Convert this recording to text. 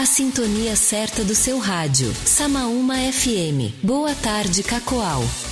A sintonia certa do seu rádio. Samaúma FM. Boa tarde, Cacoal.